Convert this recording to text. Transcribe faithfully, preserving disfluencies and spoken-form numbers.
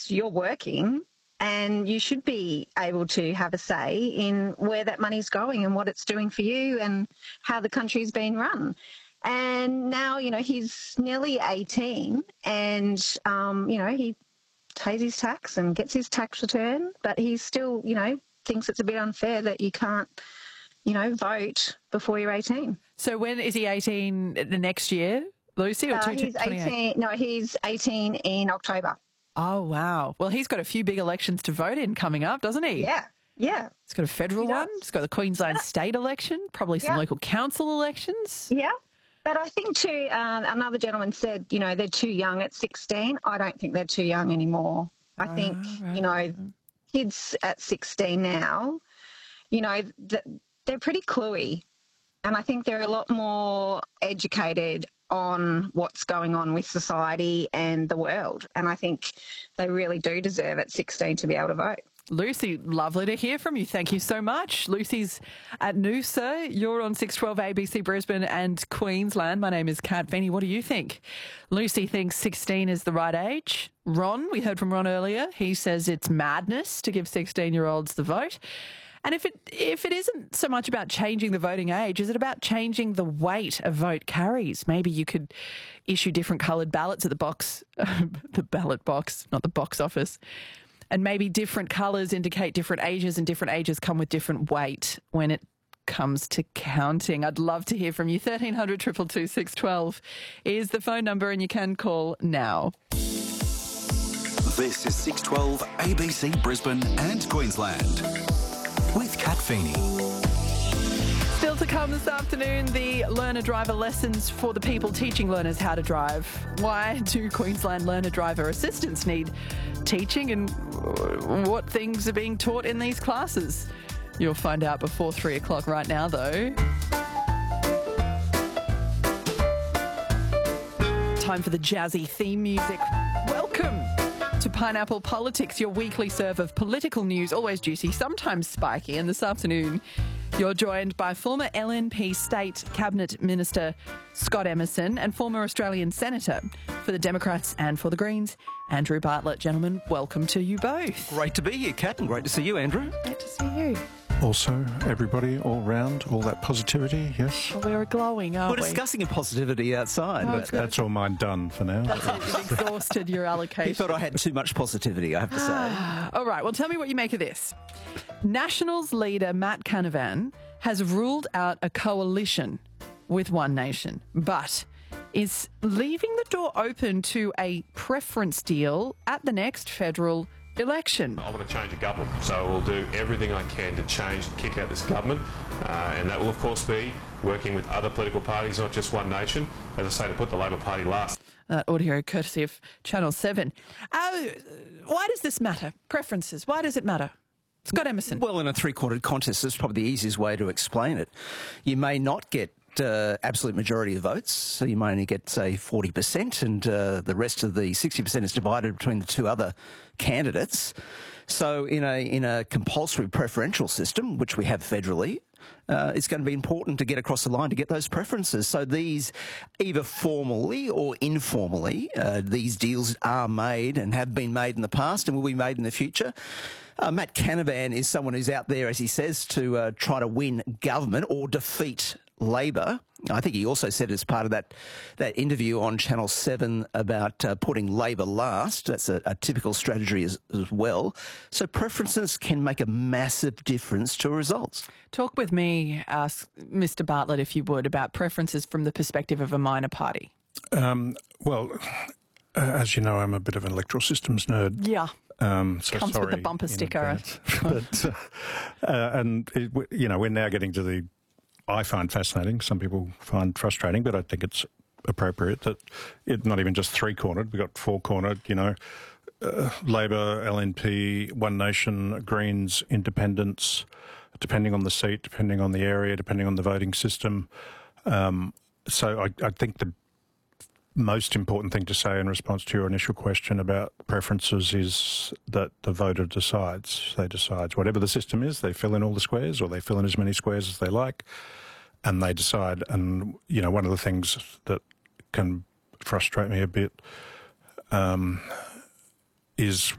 because you're working and you should be able to have a say in where that money's going and what it's doing for you and how the country's been run. And now, you know, he's nearly eighteen and, um, you know, he pays his tax and gets his tax return, but he still, you know, thinks it's a bit unfair that you can't, you know, vote before you're eighteen. So when is he eighteen the next year, Lucy? Or uh, he's eighteen. No, he's eighteen in October. Oh, wow. Well, he's got a few big elections to vote in coming up, doesn't he? Yeah, yeah. He's got a federal He one. does. He's got the Queensland Yeah. state election, probably some Yeah. local council elections. Yeah. But I think too, uh, another gentleman said, you know, they're too young at sixteen. I don't think they're too young anymore. I Oh, think, right. you know, kids at sixteen now, you know, th- they're pretty cluey. And I think they're a lot more educated on what's going on with society and the world. And I think they really do deserve at sixteen to be able to vote. Lucy, lovely to hear from you. Thank you so much. Lucy's at Noosa. You're on six twelve A B C Brisbane and Queensland. My name is Kat Feeney. What do you think? Lucy thinks sixteen is the right age. Ron, we heard from Ron earlier. He says it's madness to give sixteen-year-olds the vote. And if it if it isn't so much about changing the voting age, is it about changing the weight a vote carries? Maybe you could issue different coloured ballots at the box, the ballot box, not the box office. And maybe different colours indicate different ages and different ages come with different weight when it comes to counting. I'd love to hear from you. thirteen hundred, two two two, six one two is the phone number and you can call now. This is six twelve A B C Brisbane and Queensland with Kat Feeney. Still to come this afternoon, the learner driver lessons for the people teaching learners how to drive. Why do Queensland learner driver assistants need teaching and what things are being taught in these classes? You'll find out before three o'clock right now, though. Time for the jazzy theme music. Welcome to Pineapple Politics, your weekly serve of political news, always juicy, sometimes spiky. And this afternoon, you're joined by former L N P State Cabinet Minister Scott Emerson and former Australian Senator for the Democrats and for the Greens, Andrew Bartlett. Gentlemen, welcome to you both. Great to be here, Kat, and great to see you, Andrew. Great to see you. Also, everybody all round, all that positivity, yes. Well, we're glowing, aren't We're we? discussing your positivity outside. Oh, but good. That's all mine done for now. That's it. You've exhausted your allocation. he thought I had too much positivity, I have to say. All right, well, tell me what you make of this. Nationals leader Matt Canavan has ruled out a coalition with One Nation, but is leaving the door open to a preference deal at the next federal election. I want to change the government, so I will do everything I can to change and kick out this government, uh, and that will of course be working with other political parties, not just One Nation, as I say, to put the Labor Party last. Uh, audio courtesy of Channel seven. Uh, why does this matter? Preferences, why does it matter? Scott Emerson. Well, in a three-quartered contest, that's probably the easiest way to explain it. You may not get uh, absolute majority of votes, so you may only get, say, forty percent, and uh, the rest of the sixty percent is divided between the two other candidates. So in a in a compulsory preferential system, which we have federally, uh, it's going to be important to get across the line to get those preferences. So these, either formally or informally, uh, these deals are made and have been made in the past and will be made in the future. Uh, Matt Canavan is someone who's out there, as he says, to uh, try to win government or defeat Labor. I think he also said as part of that that interview on Channel seven about uh, putting Labor last. That's a, a typical strategy as, as well. So preferences can make a massive difference to results. Talk with me, uh, Mister Bartlett, if you would, about preferences from the perspective of a minor party. Um, well, uh, as you know, I'm a bit of an electoral systems nerd. Yeah. Um, so Comes with sorry the bumper in sticker. advance. but, uh, uh, and, it, you know, we're now getting to the, I find fascinating, some people find frustrating, but I think it's appropriate that it's not even just three-cornered, we've got four-cornered, you know, uh, Labor, L N P, One Nation, Greens, Independents, depending on the seat, depending on the area, depending on the voting system. Um, so I, I think the most important thing to say in response to your initial question about preferences is that the voter decides. They decide whatever the system is, they fill in all the squares or they fill in as many squares as they like and they decide. And, you know, one of the things that can frustrate me a bit um, is